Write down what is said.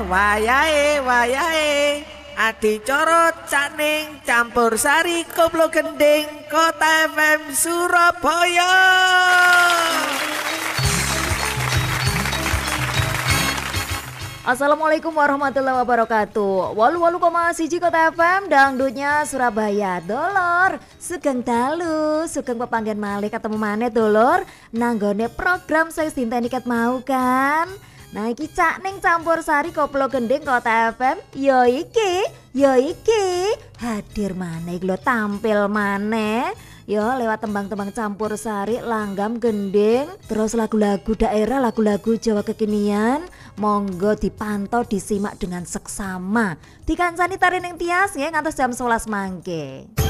Wayahe adicara Caning Campursari Koplo Gending Kota FM Surabaya. Assalamualaikum warahmatullahi wabarakatuh. 88,1 Kota FM dangdutnya Surabaya. Dolor, sugeng dalu, sugeng pepanggen malih ketemu maneh dolor. Nanggone program saya Sinta Niket mau kan. Nah iki Caning Campursari Koplo Gending Kota FM. Yo iki hadir maneh lo tampil maneh. Yo lewat tembang-tembang campursari, langgam, gending, terus lagu-lagu daerah, lagu-lagu Jawa kekinian. Monggo dipantau, disimak dengan seksama. Dikancani tari ning tias ya ngantos jam 11 mangke.